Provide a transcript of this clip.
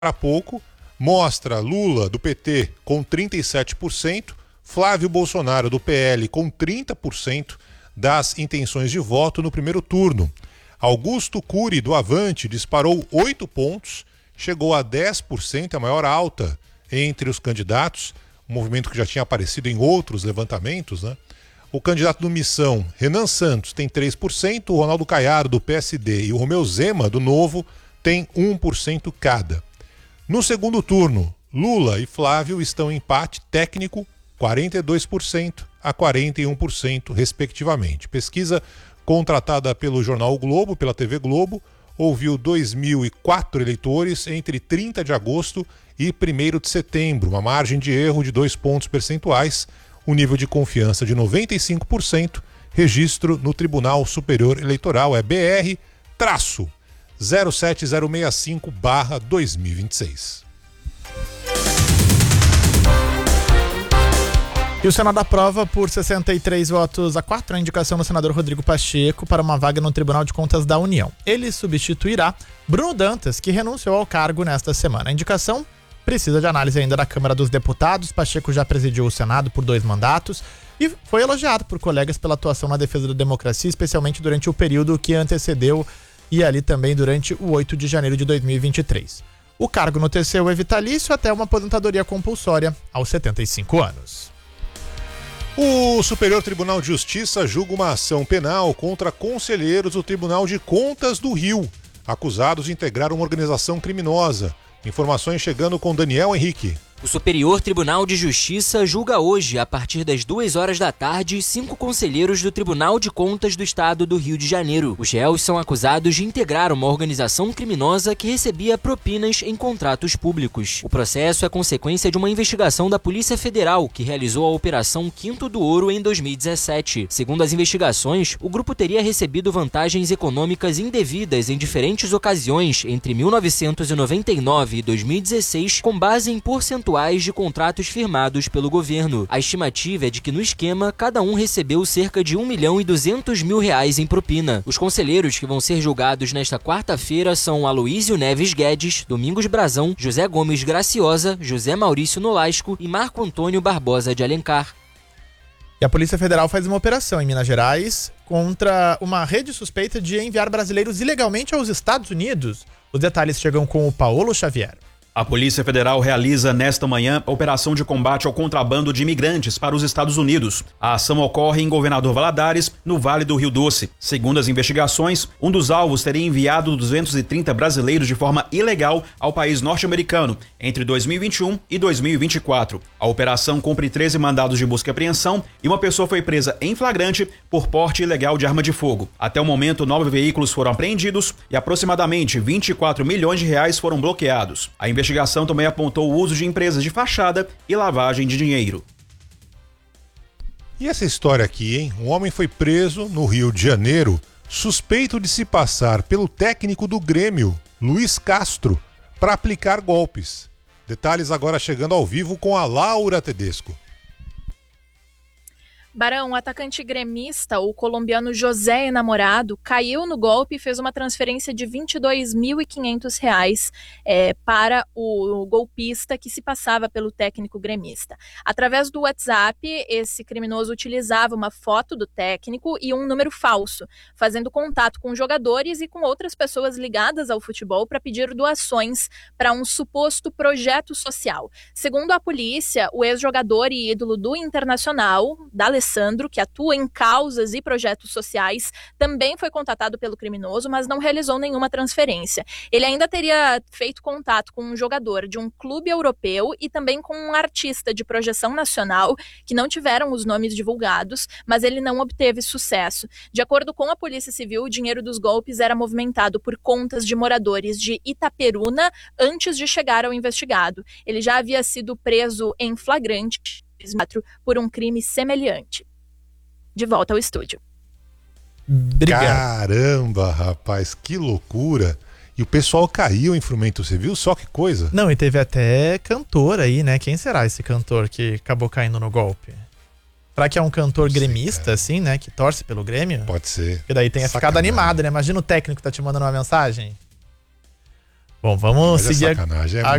há pouco, mostra Lula, do PT, com 37%, Flávio Bolsonaro, do PL, com 30% das intenções de voto no primeiro turno. Augusto Cury, do Avante, disparou 8 pontos, chegou a 10%, a maior alta entre os candidatos, um movimento que já tinha aparecido em outros levantamentos, né? O candidato do Missão, Renan Santos, tem 3%, o Ronaldo Caiado, do PSD, e o Romeu Zema, do Novo, tem 1% cada. No segundo turno, Lula e Flávio estão em empate técnico, 42% a 41%, respectivamente. Pesquisa contratada pelo jornal o Globo, pela TV Globo, ouviu 2.004 eleitores entre 30 de agosto e 1º de setembro, uma margem de erro de 2 pontos percentuais, um nível de confiança de 95%, registro no Tribunal Superior Eleitoral, é BR-07065/2026. E o Senado aprova por 63 votos a 4 a indicação do senador Rodrigo Pacheco para uma vaga no Tribunal de Contas da União. Ele substituirá Bruno Dantas, que renunciou ao cargo nesta semana. A indicação precisa de análise ainda da Câmara dos Deputados. Pacheco já presidiu o Senado por 2 mandatos e foi elogiado por colegas pela atuação na defesa da democracia, especialmente durante o período que antecedeu e ali também durante o 8 de janeiro de 2023. O cargo no TCU é vitalício até uma aposentadoria compulsória aos 75 anos. O Superior Tribunal de Justiça julga uma ação penal contra conselheiros do Tribunal de Contas do Rio, acusados de integrar uma organização criminosa. Informações chegando com Daniel Henrique. O Superior Tribunal de Justiça julga hoje, a partir das 2 da tarde, 5 conselheiros do Tribunal de Contas do Estado do Rio de Janeiro. Os réus são acusados de integrar uma organização criminosa que recebia propinas em contratos públicos. O processo é consequência de uma investigação da Polícia Federal, que realizou a Operação Quinto do Ouro em 2017. Segundo as investigações, o grupo teria recebido vantagens econômicas indevidas em diferentes ocasiões entre 1999 e 2016, com base em percentuais de contratos firmados pelo governo. A estimativa é de que no esquema, cada um recebeu cerca de R$1.200.000 em propina. Os conselheiros que vão ser julgados nesta quarta-feira são Aloísio Neves Guedes, Domingos Brazão, José Gomes Graciosa, José Maurício Nolasco e Marco Antônio Barbosa de Alencar. E a Polícia Federal faz uma operação em Minas Gerais contra uma rede suspeita de enviar brasileiros ilegalmente aos Estados Unidos. Os detalhes chegam com o Paulo Xavier. A Polícia Federal realiza nesta manhã a operação de combate ao contrabando de imigrantes para os Estados Unidos. A ação ocorre em Governador Valadares, no Vale do Rio Doce. Segundo as investigações, um dos alvos teria enviado 230 brasileiros de forma ilegal ao país norte-americano entre 2021 e 2024. A operação cumpre 13 mandados de busca e apreensão e uma pessoa foi presa em flagrante por porte ilegal de arma de fogo. Até o momento, 9 veículos foram apreendidos e aproximadamente R$24 milhões foram bloqueados. A investigação também apontou o uso de empresas de fachada e lavagem de dinheiro. E essa história aqui, hein? Um homem foi preso no Rio de Janeiro, suspeito de se passar pelo técnico do Grêmio, Luiz Castro, para aplicar golpes. Detalhes agora chegando ao vivo com a Laura Tedesco. Barão, o atacante gremista, o colombiano José Enamorado, caiu no golpe e fez uma transferência de R$22.500 para o golpista que se passava pelo técnico gremista. Através do WhatsApp, esse criminoso utilizava uma foto do técnico e um número falso, fazendo contato com jogadores e com outras pessoas ligadas ao futebol para pedir doações para um suposto projeto social. Segundo a polícia, o ex-jogador e ídolo do Internacional, D'Alessandro, que atua em causas e projetos sociais, também foi contatado pelo criminoso, mas não realizou nenhuma transferência. Ele ainda teria feito contato com um jogador de um clube europeu e também com um artista de projeção nacional, que não tiveram os nomes divulgados, mas ele não obteve sucesso. De acordo com a Polícia Civil, o dinheiro dos golpes era movimentado por contas de moradores de Itaperuna antes de chegar ao investigado. Ele já havia sido preso em flagrante por um crime semelhante. De volta ao estúdio. Obrigado. Caramba, rapaz, que loucura. E o pessoal caiu em Frumento, você viu só que coisa? Não, e teve até cantor aí, né? Quem será esse cantor que acabou caindo no golpe? Será que é um cantor gremista, assim, né? Que torce pelo Grêmio? Pode ser. Porque daí tenha ficado animado, né? Imagina o técnico tá te mandando uma mensagem. Bom, vamos Mas seguir é sacanagem, é